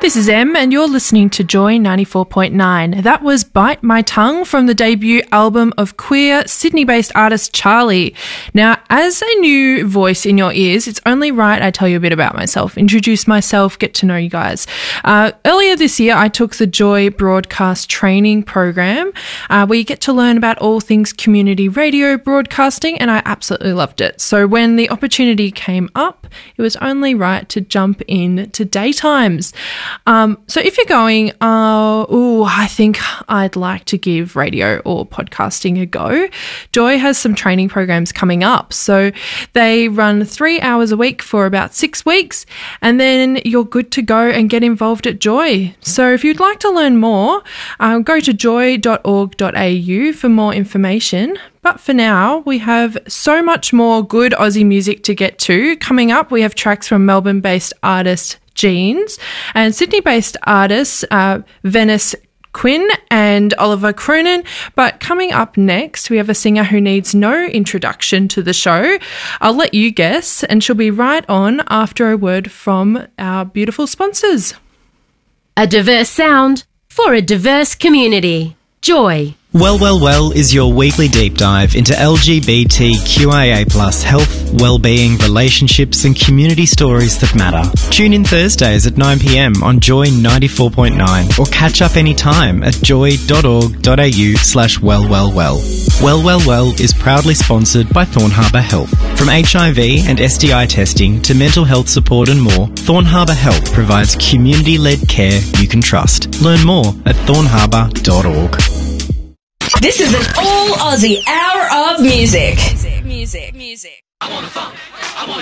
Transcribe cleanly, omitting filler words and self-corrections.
this is Em, and you're listening to Joy 94.9. That was Bite My Tongue from the debut album of queer Sydney-based artist Charlie. Now, as a new voice in your ears, it's only right I tell you a bit about myself, introduce myself, get to know you guys. Earlier this year, I took the Joy Broadcast Training Program, where you get to learn about all things community radio broadcasting, and I absolutely loved it. So when the opportunity came up, it was only right to jump in to daytimes. So if you're going, I think I'd like to give radio or podcasting a go, Joy has some training programs coming up. So they run 3 hours a week for about 6 weeks, and then you're good to go and get involved at Joy. So if you'd like to learn more, go to joy.org.au for more information. But for now, we have so much more good Aussie music to get to. Coming up, we have tracks from Melbourne-based artist Jeans and Sydney-based artists Venice Quinn and Oliver Cronin. But coming up next, we have a singer who needs no introduction to the show. I'll let you guess, and she'll be right on after a word from our beautiful sponsors. A diverse sound for a diverse community. Joy. Well is your weekly deep dive into LGBTQIA+ health, well-being, relationships and community stories that matter. Tune in Thursdays at 9 p.m. on Joy 94.9 or catch up anytime at joy.org.au/wellwellwell. Well is proudly sponsored by Thorn Harbour Health. From HIV and STI testing to mental health support and more, Thorn Harbour Health provides community-led care you can trust. Learn more at thornharbour.org. This is an all Aussie hour of music. Music. I want the funk.